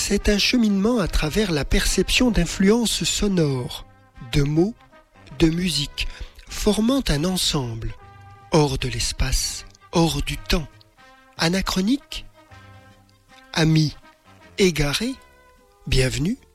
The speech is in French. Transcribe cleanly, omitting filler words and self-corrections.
C'est un cheminement à travers la perception d'influences sonores, de mots, de musique, formant un ensemble, hors de l'espace, hors du temps, anachronique, ami, égaré, bienvenue.